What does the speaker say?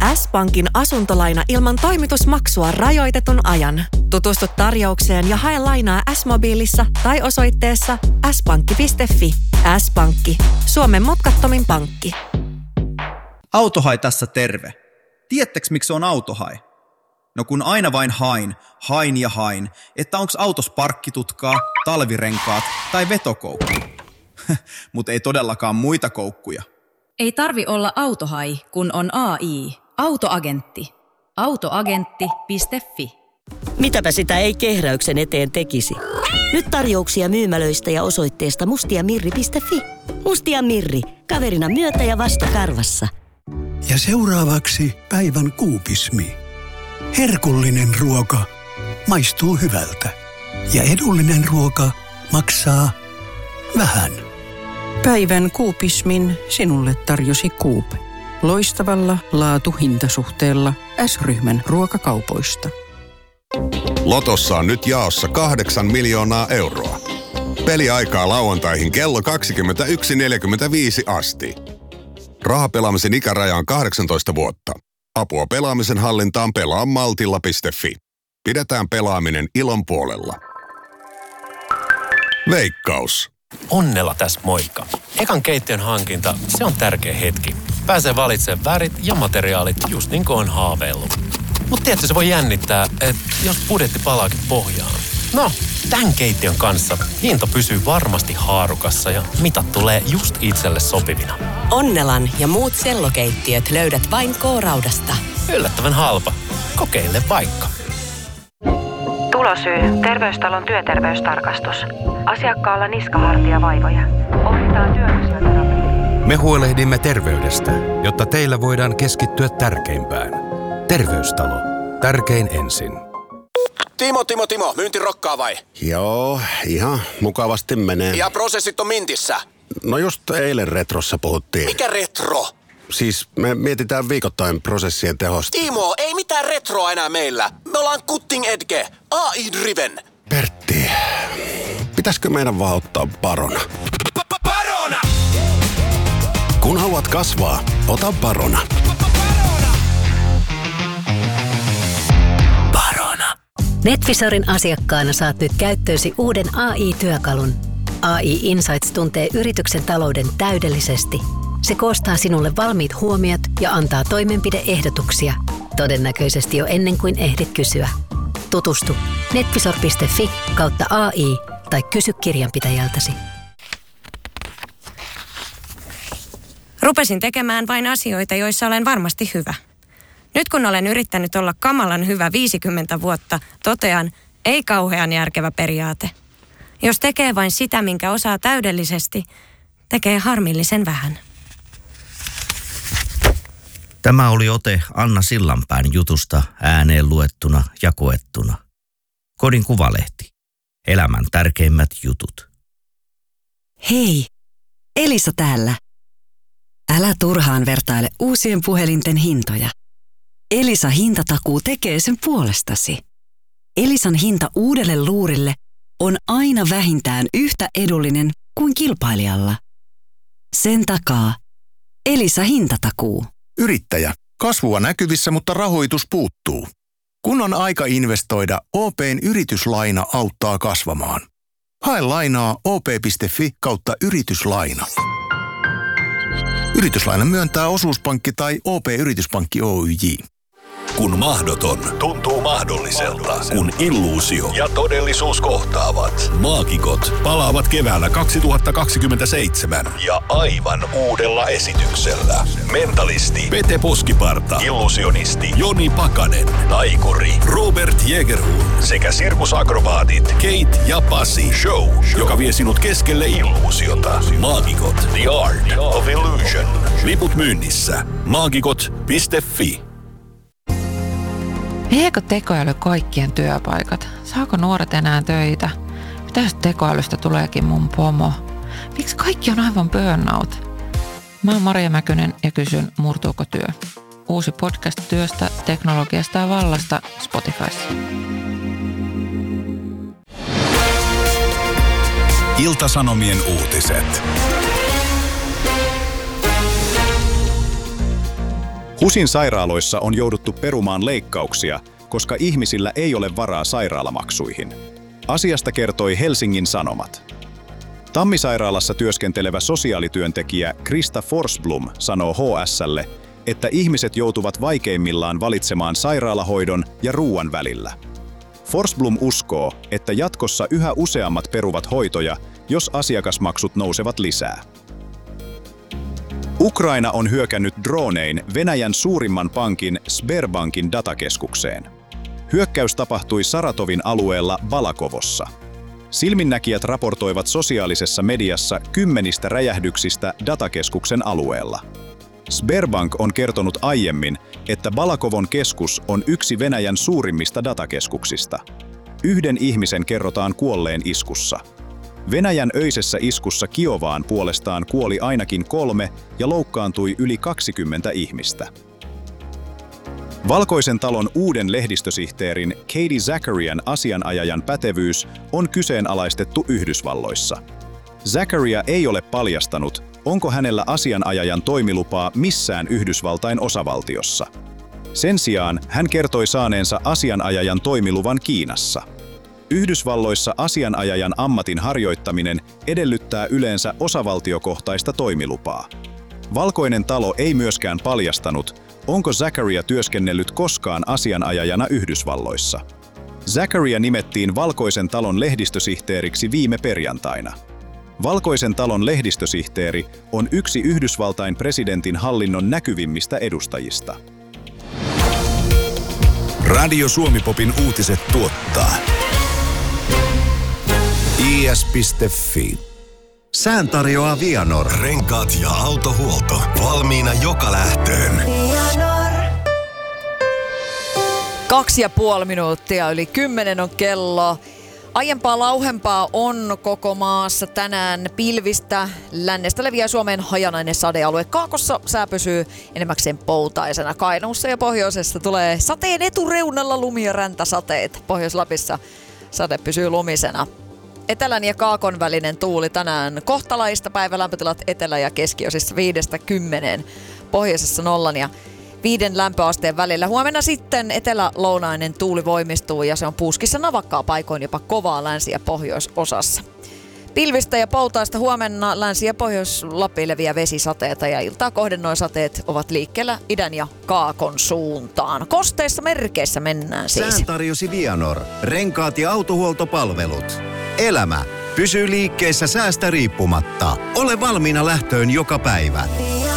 S-Pankin asuntolaina ilman toimitusmaksua rajoitetun ajan. Tutustu tarjoukseen ja hae lainaa S-mobiilissa tai osoitteessa s-pankki.fi. S-Pankki. Suomen mutkattomin pankki. Autohai tässä terve. Tiedättekö miksi on autohai? No kun aina vain hain, että onks autos parkkitutkaa, talvirenkaat tai vetokoukku. Mut ei todellakaan muita koukkuja. Ei tarvi olla autohai, kun on AI. Autoagentti. Autoagentti.fi. Mitäpä sitä ei kehräyksen eteen tekisi. Nyt tarjouksia myymälöistä ja osoitteesta mustiamirri.fi. Mustia Mirri, kaverina myötä ja vasta karvassa. Ja seuraavaksi päivän kuupismi. Herkullinen ruoka maistuu hyvältä ja edullinen ruoka maksaa vähän. Päivän kuupismin sinulle tarjosi Coop. Loistavalla laatu-hintasuhteella S-ryhmän ruokakaupoista. Lotossa on nyt jaossa 8 miljoonaa euroa. Peliaikaa lauantaihin kello 21.45 asti. Rahapelaamisen ikäraja on 18 vuotta. Apua pelaamisen hallintaan pelaamaltilla.fi. Pidetään pelaaminen ilon puolella. Veikkaus. Onnella tässä moikka. Ekan keittiön hankinta, se on tärkeä hetki. Pääsee valitsemaan värit ja materiaalit just niin kuin on haaveillut. Mutta tiedätkö, se voi jännittää, että jos budjetti palaakin pohjaan. No, tämän keittiön kanssa hinta pysyy varmasti haarukassa ja mitat tulee just itselle sopivina. Onnelan ja muut sellokeittiöt löydät vain K-Raudasta. Yllättävän halpa. Kokeile vaikka. Tulosyy. Terveystalon työterveystarkastus. Asiakkaalla niskahartiavaivoja. Ohjataan työfysioterapiaan. Me huolehdimme terveydestä, jotta teillä voidaan keskittyä tärkeimpään. Terveystalo. Tärkein ensin. Timo, myynti rokkaa vai? Joo, ihan mukavasti menee. Ja prosessit on mintissä? No just eilen Retrossa puhuttiin. Mikä retro? Siis me mietitään viikoittain prosessien tehosta. Timo, ei mitään retroa enää meillä. Me ollaan cutting edge, AI-driven. Pertti, pitäisikö meidän vaan ottaa Barona? Barona! Kun haluat kasvaa, ota Barona. NetVisorin asiakkaana saat nyt käyttöösi uuden AI-työkalun. AI Insights tuntee yrityksen talouden täydellisesti. Se koostaa sinulle valmiit huomiot ja antaa toimenpide-ehdotuksia, todennäköisesti jo ennen kuin ehdit kysyä. Tutustu netvisor.fi/AI tai kysy kirjanpitäjältäsi. Rupesin tekemään vain asioita, joissa olen varmasti hyvä. Nyt kun olen yrittänyt olla kamalan hyvä 50 vuotta, totean, ei kauhean järkevä periaate. Jos tekee vain sitä, minkä osaa täydellisesti, tekee harmillisen vähän. Tämä oli ote Anna Sillanpään jutusta ääneen luettuna ja koettuna. Kodin Kuvalehti. Elämän tärkeimmät jutut. Hei, Elisa täällä. Älä turhaan vertaile uusien puhelinten hintoja. Elisa hintatakuu tekee sen puolestasi. Elisan hinta uudelle luurille on aina vähintään yhtä edullinen kuin kilpailijalla. Sen takaa Elisa hintatakuu. Yrittäjä. Kasvua näkyvissä, mutta rahoitus puuttuu. Kun on aika investoida, OP:n yrityslaina auttaa kasvamaan. Hae lainaa op.fi/yrityslaina. Yrityslaina myöntää osuuspankki tai OP-yrityspankki Oyj. Kun mahdoton tuntuu mahdolliselta, kun illuusio ja todellisuus kohtaavat. Maagikot palaavat keväällä 2027 ja aivan uudella esityksellä. Mentalisti Pete Poskiparta, illusionisti Joni Pakanen, taikuri Robert Jägerhun sekä sirkusakrobaatit Kate ja Pasi. Show, joka vie sinut keskelle illuusiota. Maagikot, The Art of Illusion. Liput myynnissä. Maagikot.fi. Viekö tekoäly kaikkien työpaikat? Saako nuoret enää töitä? Mitä jos tekoälystä tuleekin mun pomo? Miksi kaikki on aivan burnout? Mä oon Maria Mäkynen ja kysyn, murtuuko työ? Uusi podcast työstä, teknologiasta ja vallasta Spotifyssa. Ilta-Sanomien uutiset. HUSin sairaaloissa on jouduttu perumaan leikkauksia, koska ihmisillä ei ole varaa sairaalamaksuihin. Asiasta kertoi Helsingin Sanomat. Tammisairaalassa työskentelevä sosiaalityöntekijä Krista Forsblom sanoo HS:lle, että ihmiset joutuvat vaikeimmillaan valitsemaan sairaalahoidon ja ruuan välillä. Forsblom uskoo, että jatkossa yhä useammat peruvat hoitoja, jos asiakasmaksut nousevat lisää. Ukraina on hyökännyt dronein Venäjän suurimman pankin Sberbankin datakeskukseen. Hyökkäys tapahtui Saratovin alueella Balakovossa. Silminnäkijät raportoivat sosiaalisessa mediassa 10 räjähdyksistä datakeskuksen alueella. Sberbank on kertonut aiemmin, että Balakovon keskus on yksi Venäjän suurimmista datakeskuksista. 1 ihmisen kerrotaan kuolleen iskussa. Venäjän öisessä iskussa Kiovaan puolestaan kuoli ainakin 3 ja loukkaantui yli 20 ihmistä. Valkoisen talon uuden lehdistösihteerin Katie Zacharian asianajajan pätevyys on kyseenalaistettu Yhdysvalloissa. Zacharia ei ole paljastanut, onko hänellä asianajajan toimilupaa missään Yhdysvaltain osavaltiossa. Sen sijaan hän kertoi saaneensa asianajajan toimiluvan Kiinassa. Yhdysvalloissa asianajajan ammatin harjoittaminen edellyttää yleensä osavaltiokohtaista toimilupaa. Valkoinen talo ei myöskään paljastanut, onko Zacharia työskennellyt koskaan asianajajana Yhdysvalloissa. Zacharia nimettiin Valkoisen talon lehdistösihteeriksi viime perjantaina. Valkoisen talon lehdistösihteeri on yksi Yhdysvaltain presidentin hallinnon näkyvimmistä edustajista. Radio Suomi-popin uutiset tuottaa is.fi. Sään tarjoaa Vianor. Renkaat ja autohuolto valmiina joka lähtöön. 2,5 minuuttia yli 10 on kello. Aiempaa lauhempaa on koko maassa tänään pilvistä. Lännestä leviää Suomeen hajanainen sadealue. Kaakossa sää pysyy enemmäkseen poutaisena. Kainuussa ja pohjoisessa tulee sateen etureunalla lumi- ja räntäsateet. Pohjois-Lapissa sade pysyy lumisena. Etelän ja kaakon välinen tuuli tänään kohtalaista. Päivälämpötilat etelä- ja keskiosissa 5-10. Pohjoisessa 0 ja 5 lämpöasteen välillä. Huomenna sitten etelä-lounainen tuuli voimistuu ja se on puskissa navakkaa paikoin jopa kovaa länsi- ja pohjoisosassa. Pilvistä ja poutaista huomenna länsi- ja pohjois-Lappiin leviää vesisateita ja iltaa kohden noin sateet ovat liikkeellä idän ja kaakon suuntaan. Kosteissa merkeissä mennään siis. Sään tarjosi Vianor. Renkaat ja autohuoltopalvelut. Elämä pysyy liikkeessä säästä riippumatta. Ole valmiina lähtöön joka päivä.